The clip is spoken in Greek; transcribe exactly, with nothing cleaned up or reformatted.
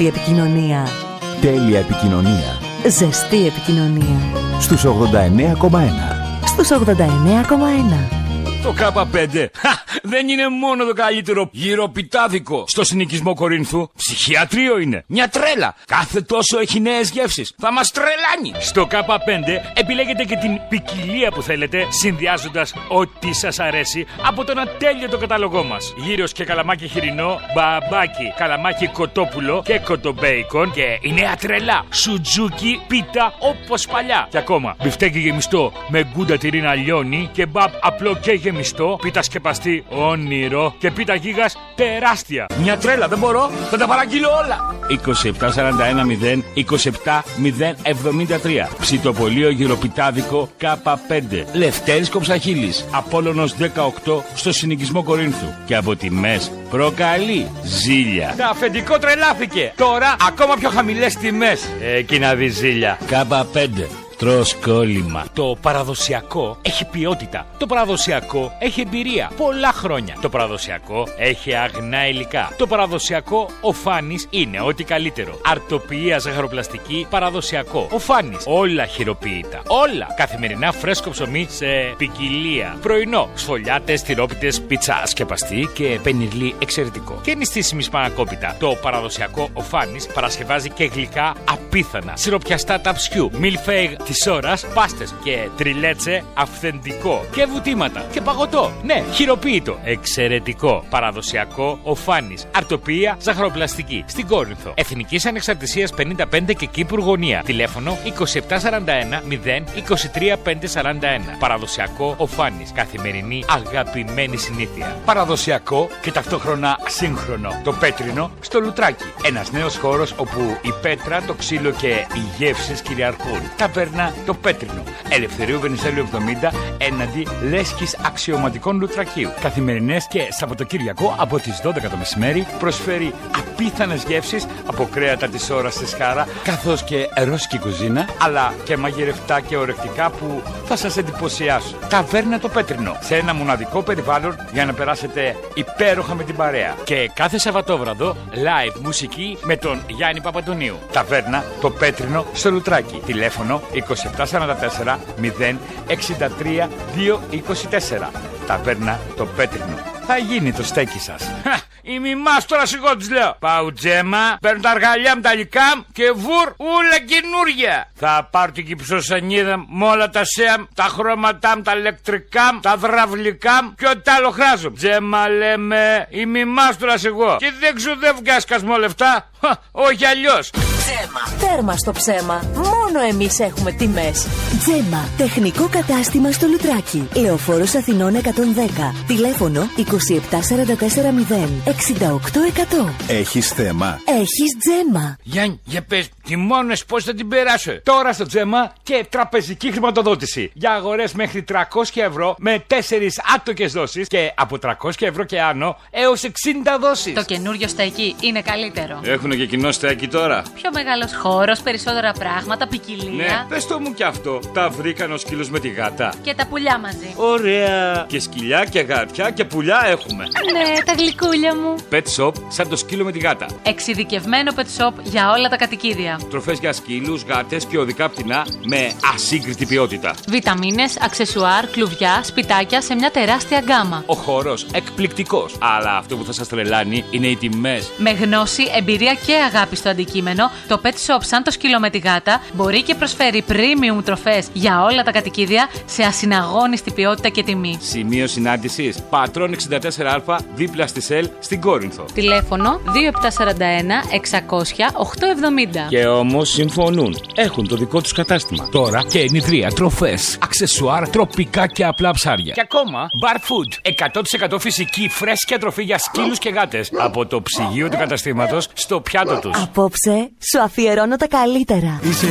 Ζέστη επικοινωνία. Τέλεια επικοινωνία. Ζεστή επικοινωνία. Στους ογδόντα εννέα κόμμα ένα. Στους ογδόντα εννέα κόμμα ένα. Το Κάπα πέντε δεν είναι μόνο το καλύτερο γυροπιτάδικο στο συνοικισμό Κορίνθου. Ψυχιατρίο είναι. Μια τρέλα. Κάθε τόσο έχει νέες γεύσεις. Θα μας τρελάνει. Στο Κάπα πέντε επιλέγετε και την ποικιλία που θέλετε, συνδυάζοντας ό,τι σας αρέσει από τον ατέλειωτο κατάλογό μας. Γύρος και καλαμάκι χοιρινό, μπαμπάκι, καλαμάκι κοτόπουλο και κοτομπέικον. Και η νέα τρελά, σουτζούκι, πίτα όπως παλιά. Και ακόμα, μπιφτέκι γεμιστό με γκούντα τυρίνα λιώνει, κεμπάπ απλό και γεμιστό, πίτα σκεπαστή όνειρο και πίτα γίγας τεράστια. Μια τρέλα, δεν μπορώ, θα τα παραγγείλω όλα. είκοσι επτά σαράντα ένα μηδέν είκοσι επτά μηδέν εβδομήντα τρία. Ψητοπολείο γυροπιτάδικο Κάπα πέντε. Λευτέρης Κοψαχίλης, Απόλλωνος δεκαοκτώ στο συνοικισμό Κορίνθου. Και από τιμές προκαλεί ζήλια. Τα αφεντικό τρελάθηκε. Τώρα ακόμα πιο χαμηλές τιμές. Εκεί να δει ζήλια. Κάπα πέντε. Τρως κόλλημα. Το παραδοσιακό έχει ποιότητα. Το παραδοσιακό έχει εμπειρία. Πολλά χρόνια. Το παραδοσιακό έχει αγνά υλικά. Το παραδοσιακό ο Φάνης είναι ό,τι καλύτερο. Αρτοποιία ζαχαροπλαστική παραδοσιακό. Ο Φάνης. Όλα χειροποίητα. Όλα. Καθημερινά φρέσκο ψωμί σε ποικιλία. Πρωινό. Σφολιάτες, τυρόπιτες, πίτσα σκεπαστή και πενιρλί εξαιρετικό. Και νηστίσιμη σπανακόπιτα. Το παραδοσιακό ο Φάνης παρασκευάζει και γλυκά απίθανα. Σιροπιαστά ταψιού. Μιλφέιγ της ώρας, πάστες και τριλέτσε αυθεντικό. Και βουτήματα και παγωτό. Ναι, χειροποίητο. Εξαιρετικό. Παραδοσιακό ο Φάνης. Αρτοποιία ζαχαροπλαστική. Στην Κόρινθο. Εθνικής Ανεξαρτησίας πενήντα πέντε και Κύπρου Γωνία. Τηλέφωνο είκοσι επτά σαράντα ένα μηδέν είκοσι τρία πεντακόσια σαράντα ένα. Παραδοσιακό ο Φάνης. Καθημερινή αγαπημένη συνήθεια. Παραδοσιακό και ταυτόχρονα σύγχρονο. Το Πέτρινο στο Λουτράκι. Ένας νέος χώρος όπου η πέτρα, το ξύλο και οι γεύσεις κυριαρχούν. Ταβέρνα Το Πέτρινο. Ελευθερίου Βενιζέλου εβδομήντα έναντι Λέσχης Αξιωματικών Λουτρακίου. Καθημερινές και Σαββατοκύριακο από τις δώδεκα το μεσημέρι προσφέρει απίθανες γεύσεις από κρέατα της ώρας στη Σχάρα, καθώς και ρώσικη κουζίνα, αλλά και μαγειρευτά και ορεκτικά που θα σας εντυπωσιάσουν. Ταβέρνα Το Πέτρινο. Σε ένα μοναδικό περιβάλλον για να περάσετε υπέροχα με την παρέα. Και κάθε Σαββατόβραδο live μουσική με τον Γιάννη Παπαντονίου. Ταβέρνα Το Πέτρινο στο Λουτράκι. Τηλέφωνο είκοσι επτά σαράντα τέσσερα μηδέν εξήντα τρία διακόσια είκοσι τέσσερα. Ταβέρνα Το Πέτρινο. Θα γίνει το στέκι σας. Η μιμάς τώρα σιγό της λέω. Παουτζέμα, παίρνω τα αργαλιά μου τα λικάμ και βουρ ούλα καινούρια. Θα πάρω την κυψοσανίδα με όλα τα σέαμ, τα χρώματά μου, τα ηλεκτρικά μου, τα δραυλικά μου και ό,τι άλλο χράζω. Τζέμα λέμε, η μιμάς τώρα σιγό. Και δεν ξουδεύω σκασμό λεφτά. Όχι αλλιώς. Τζέμα. Τέρμα στο ψέμα. Μόνο εμείς έχουμε τιμές. Τζέμα. Τεχνικό κατάστημα στο Λουτράκι. Λεωφόρος Αθηνών εκατόν δέκα. Τηλέφωνο είκοσι επτά σαράντα τέσσερα μηδέν εξήντα οκτώ εκατό. Έχεις θέμα? Έχεις Τζέμα. Γιάννη, για πες, τιμώνες πώς θα την περάσω. Τώρα στο Τζέμα και τραπεζική χρηματοδότηση. Για αγορές μέχρι τριακόσια ευρώ με τέσσερις άτοκες δόσεις και από τριακόσια ευρώ και άνω έως εξήντα δόσεις. Το καινούριο στέκι είναι καλύτερο. Έχουν και κοινό στέκι τώρα. Πιο μεγάλος χώρος, περισσότερα πράγματα, ποικιλία. Ναι, πες το μου κι αυτό. Τα βρήκαν ο σκύλος με τη γάτα. Και τα πουλιά μαζί. Ωραία. Και σκυλιά και γάτια και πουλιά έχουμε. Ναι, τα γλυκούλια μου. Pet shop σαν το σκύλο με τη γάτα. Εξειδικευμένο pet shop για όλα τα κατοικίδια. Τροφές για σκύλους, γάτες και οδικά πτηνά με ασύγκριτη ποιότητα. Βιταμίνες, αξεσουάρ, κλουβιά, σπιτάκια σε μια τεράστια γκάμα. Ο χώρος εκπληκτικός. Αλλά αυτό που θα σας τρελάνει είναι οι τιμές. Με γνώση, εμπειρία και αγάπη στο αντικείμενο, το pet shop σαν το σκύλο με τη γάτα μπορεί και προσφέρει premium τροφές για όλα τα κατοικίδια σε ασυναγώνιστη ποιότητα και τιμή. Σημείο συνάντησης Πατρών εξήντα τέσσερα α δίπλα στη ΣΕΛ στην Κόρινθο. Τηλέφωνο δύο επτά σαράντα ένα εξακόσια οκτακόσια εβδομήντα. Και όμως συμφωνούν. Έχουν το δικό τους κατάστημα. Τώρα και ενιδρία, τροφές, αξεσουάρ, τροπικά και απλά ψάρια. Και ακόμα bar food. εκατό τοις εκατό φυσική φρέσκια τροφή για σκύλους και γάτες. Από το ψυγείο του καταστήματος στο πιάτο τους. Απόψε σου αφιερώνω τα καλύτερα. Είσαι